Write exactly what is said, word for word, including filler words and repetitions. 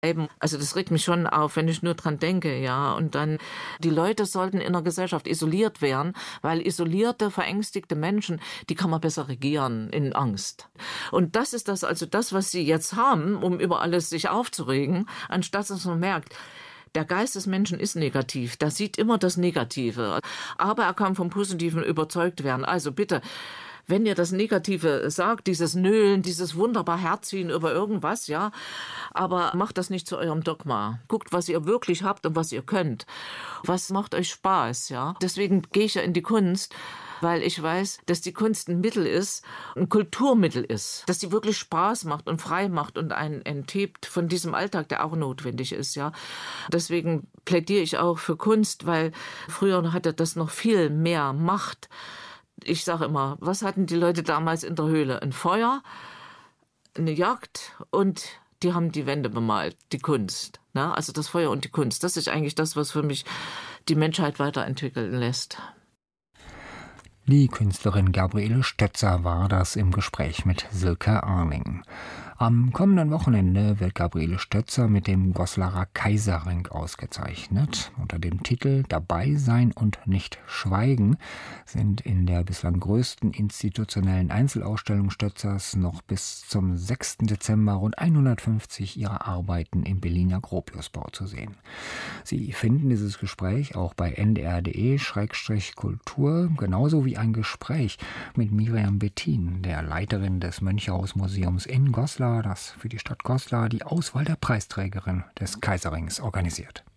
Eben, also das regt mich schon auf, wenn ich nur dran denke, ja. Und dann, die Leute sollten in der Gesellschaft isoliert werden, weil isolierte, verängstigte Menschen, die kann man besser regieren in Angst. Und das ist das, also das, was sie jetzt haben, um über alles sich aufzuregen, anstatt dass man merkt, der Geist des Menschen ist negativ, der sieht immer das Negative. Aber er kann vom Positiven überzeugt werden. Also bitte, wenn ihr das Negative sagt, dieses Nölen, dieses wunderbar Herziehen über irgendwas, ja, aber macht das nicht zu eurem Dogma. Guckt, was ihr wirklich habt und was ihr könnt. Was macht euch Spaß, ja? Deswegen gehe ich ja in die Kunst, weil ich weiß, dass die Kunst ein Mittel ist, ein Kulturmittel ist, dass sie wirklich Spaß macht und frei macht und einen enthebt von diesem Alltag, der auch notwendig ist, ja. Deswegen plädiere ich auch für Kunst, weil früher hatte das noch viel mehr Macht. Ich sage immer, was hatten die Leute damals in der Höhle? Ein Feuer, eine Jagd und die haben die Wände bemalt, die Kunst. Ne? Also das Feuer und die Kunst, das ist eigentlich das, was für mich die Menschheit weiterentwickeln lässt. Die Künstlerin Gabriele Stötzer war das im Gespräch mit Silke Arning. Am kommenden Wochenende wird Gabriele Stötzer mit dem Goslarer Kaiserring ausgezeichnet. Unter dem Titel Dabei sein und nicht schweigen sind in der bislang größten institutionellen Einzelausstellung Stötzers noch bis zum sechsten Dezember rund hundertfünfzig ihrer Arbeiten im Berliner Gropiusbau zu sehen. Sie finden dieses Gespräch auch bei n d r punkt d e Schrägstrich kultur, genauso wie ein Gespräch mit Miriam Bettin, der Leiterin des Mönchhaus-Museums in Goslar, das für die Stadt Goslar die Auswahl der Preisträgerin des Kaiserrings organisiert.